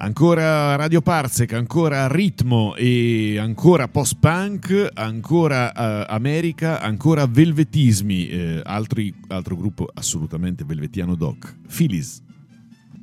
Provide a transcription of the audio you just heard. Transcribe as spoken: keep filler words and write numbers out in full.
Ancora Radio Parsec, ancora ritmo e ancora post-punk, ancora uh, America, ancora Velvetismi, eh, altri, altro gruppo assolutamente velvetiano doc, Phillies.